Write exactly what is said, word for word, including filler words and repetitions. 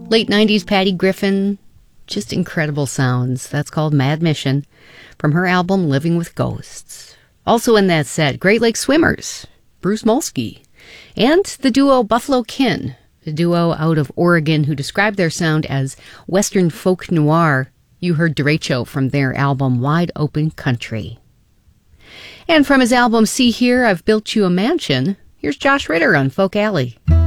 Late nineties Patty Griffin, just incredible sounds. That's called Mad Mission from her album Living with Ghosts. Also in that set, Great Lake Swimmers, Bruce Molsky, and the duo Buffalo Kin, a duo out of Oregon who described their sound as Western folk noir. You heard Derecho from their album Wide Open Country. And from his album See Here, I've Built You a Mansion, here's Josh Ritter on Folk Alley.